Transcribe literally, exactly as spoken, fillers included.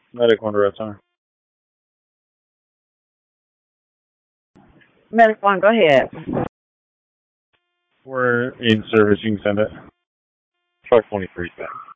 Medic one to Red Center. Medic one, go ahead. We're in service. You can send it. Truck twenty-three back.